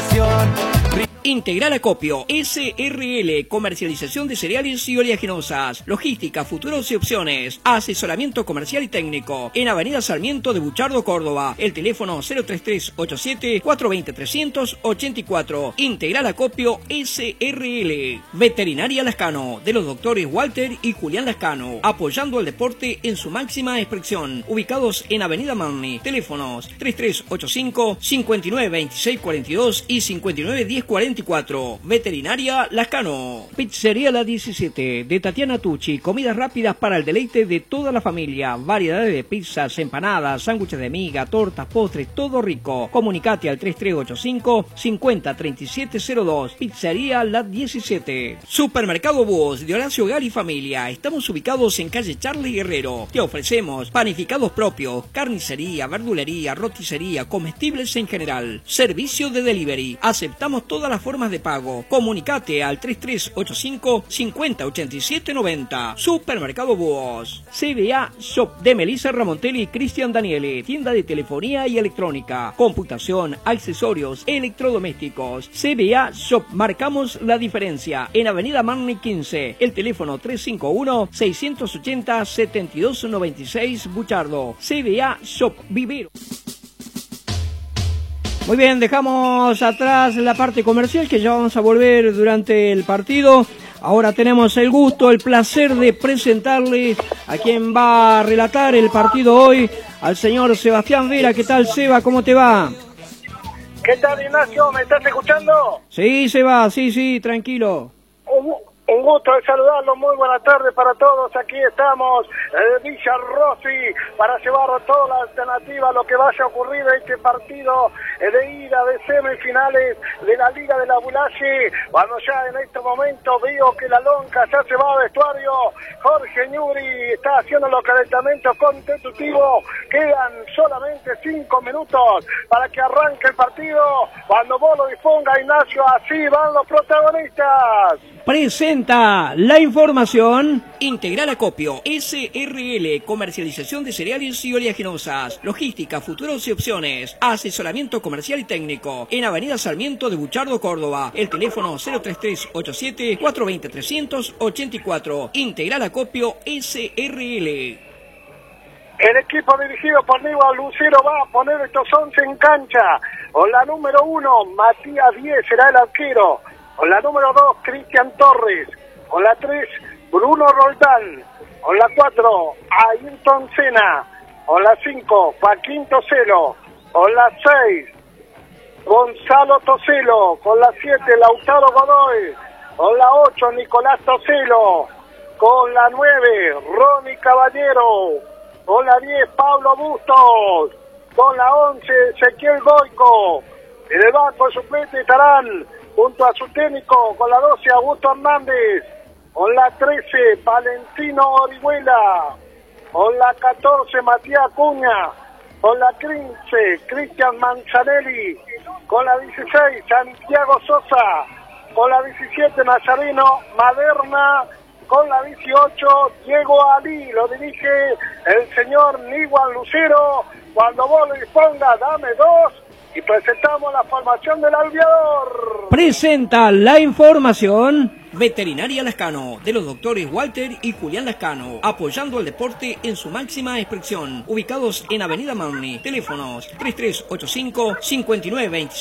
información. Integral Acopio, SRL, comercialización de cereales y oleaginosas, logística, futuros y opciones, asesoramiento comercial y técnico, en Avenida Sarmiento de Buchardo, Córdoba, el teléfono 03387 420 384. Integral Acopio, SRL. Veterinaria Lascano, de los doctores Walter y Julián Lascano, apoyando al deporte en su máxima expresión, ubicados en Avenida Marni, teléfonos 3385 592642 y 591044. Veterinaria Lascano. Pizzería La 17 de Tatiana Tucci. Comidas rápidas para el deleite de toda la familia. Variedades de pizzas, empanadas, sándwiches de miga, tortas, postres, todo rico. Comunicate al 3385 503702. Pizzería La 17. Supermercado Búhos de Horacio Gal y Familia. Estamos ubicados en calle Charles Guerrero. Te ofrecemos panificados propios, carnicería, verdulería, roticería, comestibles en general. Servicio de delivery. Aceptamos todas las formas de pago. Comunicate al 3385 508790. Supermercado Búhos. CBA Shop de Melissa Ramontelli y Cristian Daniele. Tienda de telefonía y electrónica, computación, accesorios, electrodomésticos. CBA Shop. Marcamos la diferencia. En Avenida Marni 15. El teléfono 351 680 7296 Buchardo. CBA Shop Vivero. Muy bien, dejamos atrás la parte comercial, que ya vamos a volver durante el partido. Ahora tenemos el gusto, el placer de presentarle a quien va a relatar el partido hoy, al señor Sebastián Vera. ¿Qué tal, Seba? ¿Cómo te va? ¿Qué tal, Ignacio? ¿Me estás escuchando? Sí, Seba, sí, tranquilo. Un gusto de saludarlos, muy buenas tardes para todos. Aquí estamos en Villa Rossi para llevar toda la alternativa a lo que vaya a ocurrir en este partido de ida de semifinales de la Liga de la Bulaye. Cuando ya en este momento veo que la lonca ya se va a vestuario, Jorge Ñuri está haciendo los calentamientos constitutivos. Quedan solamente 5 minutos para que arranque el partido. Cuando vos lo disponga, Ignacio, así van los protagonistas. Presenta la información. Integral Acopio, SRL, comercialización de cereales y oleaginosas, logística, futuros y opciones, asesoramiento comercial y técnico, en Avenida Sarmiento de Buchardo, Córdoba, el teléfono 03387 420 384. Integral Acopio, SRL. El equipo dirigido por Aníbal Lucero va a poner estos 11 en cancha. Con la número 1, Matías 10 será el arquero. Con la número 2, Cristian Torres. Con la 3, Bruno Roldán. Con la 4, Ayrton Senna. Con la 5, Joaquín Toselo. Con la 6, Gonzalo Toselo. Con la 7, Lautaro Godoy. Con la 8, Nicolás Toselo. Con la 9, Ronnie Caballero. Con la 10, Pablo Bustos. Con la 11, Ezequiel Goico. En el banco de suplente estarán junto a su técnico. Con la 12, Augusto Hernández. Con la 13, Valentino Orihuela. Con la 14, Matías Acuña. Con la 15, Cristian Manzanelli. Con la 16, Santiago Sosa. Con la 17, Nazareno Maderna. Con la 18, Diego Ali. Lo dirige el señor Aníbal Lucero. Cuando vos lo dispongas, dame 2 y presentamos la formación del albiador. Presenta la información. Veterinaria Lascano, de los doctores Walter y Julián Lascano, apoyando al deporte en su máxima expresión, ubicados en Avenida Marni, teléfonos 3385 5926